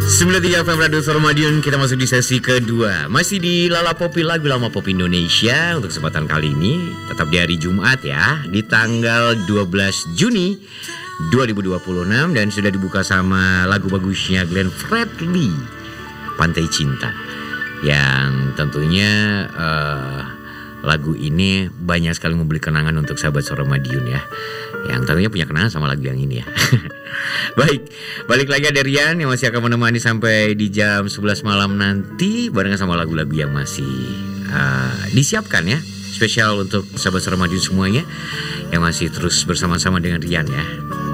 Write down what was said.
93 FM Radio Suara Madiun. Kita masuk di sesi kedua. Masih di Lala Popi, lagu lama pop Indonesia. Untuk kesempatan kali ini tetap di hari Jumat ya, di tanggal 12 Juni 2026. Dan sudah dibuka sama lagu bagusnya Glenn Fredly, Pantai Cinta. Yang tentunya lagu ini banyak sekali memberi kenangan untuk sahabat Suara Madiun ya, yang tentunya punya kenangan sama lagu yang ini ya. Baik, balik lagi ada Rian yang masih akan menemani sampai di jam 11 malam nanti, barengan sama lagu-lagu yang masih disiapkan ya, spesial untuk sahabat Suara Madiun semuanya yang masih terus bersama-sama dengan Rian ya.